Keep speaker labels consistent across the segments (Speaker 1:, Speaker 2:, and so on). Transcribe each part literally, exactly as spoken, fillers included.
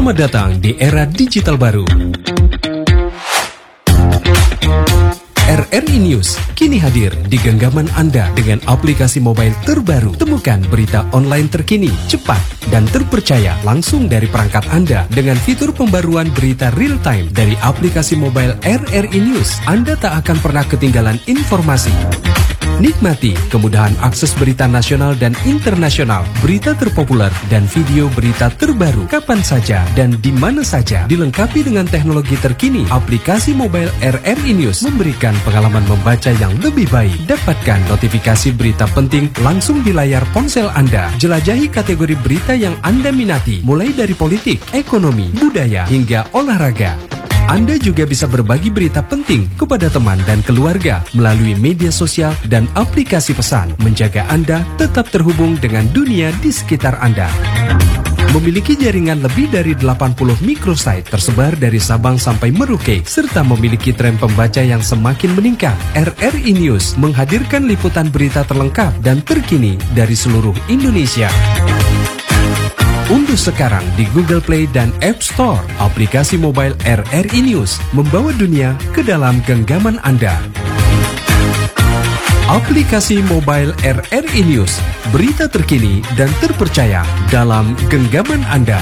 Speaker 1: Selamat datang di era digital baru. R R I News kini hadir di genggaman Anda dengan aplikasi mobile terbaru. Temukan berita online terkini, cepat, dan terpercaya langsung dari perangkat Anda dengan fitur pembaruan berita real time dari aplikasi mobile R R I News. Anda tak akan pernah ketinggalan informasi. Nikmati kemudahan akses berita nasional dan internasional, berita terpopuler, dan video berita terbaru kapan saja dan di mana saja. Dilengkapi dengan teknologi terkini, aplikasi mobile R R I News memberikan pengalaman membaca yang lebih baik. Dapatkan notifikasi berita penting langsung di layar ponsel Anda. Jelajahi kategori berita yang Anda minati, mulai dari politik, ekonomi, budaya, hingga olahraga. Anda juga bisa berbagi berita penting kepada teman dan keluarga melalui media sosial dan aplikasi pesan, menjaga Anda tetap terhubung dengan dunia di sekitar Anda. Memiliki jaringan lebih dari delapan puluh microsite tersebar dari Sabang sampai Merauke, serta memiliki tren pembaca yang semakin meningkat. R R I News menghadirkan liputan berita terlengkap dan terkini dari seluruh Indonesia. Unduh sekarang di Google Play dan App Store aplikasi mobile R R I News, membawa dunia ke dalam genggaman Anda. Aplikasi mobile R R I News, berita terkini dan terpercaya dalam genggaman Anda.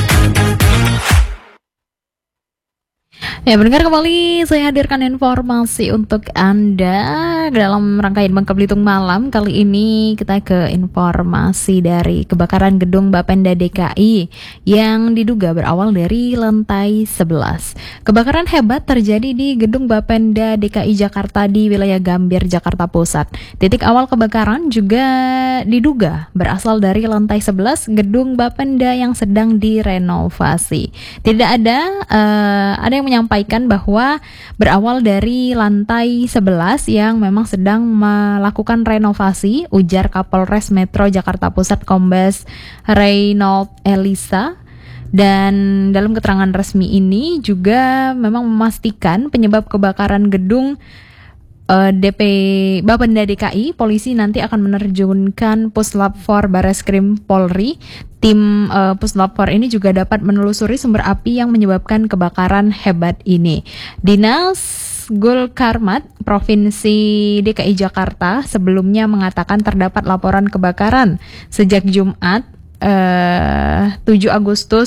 Speaker 2: Ya, mendengar kembali saya hadirkan informasi untuk Anda dalam rangkaian Bangka Belitung Malam. Kali ini kita ke informasi dari kebakaran gedung Bapenda D K I yang diduga berawal dari lantai sebelas. Kebakaran hebat terjadi di gedung Bapenda D K I Jakarta di wilayah Gambir, Jakarta Pusat. Titik awal kebakaran juga diduga berasal dari lantai sebelas gedung Bapenda yang sedang direnovasi. Tidak ada uh, ada yang menyampaikan bahwa berawal dari lantai sebelas yang memang sedang melakukan renovasi, ujar Kapolres Metro Jakarta Pusat Kombes Reynold Elisa. Dan dalam keterangan resmi ini juga memang memastikan penyebab kebakaran gedung Uh, D P Bapenda D K I, polisi nanti akan menerjunkan Puslap empat Bareskrim Polri. Tim uh, Puslap empat ini juga dapat menelusuri sumber api yang menyebabkan kebakaran hebat ini. Dinas Gulkarmat Provinsi D K I Jakarta sebelumnya mengatakan terdapat laporan kebakaran sejak Jumat uh, tujuh Agustus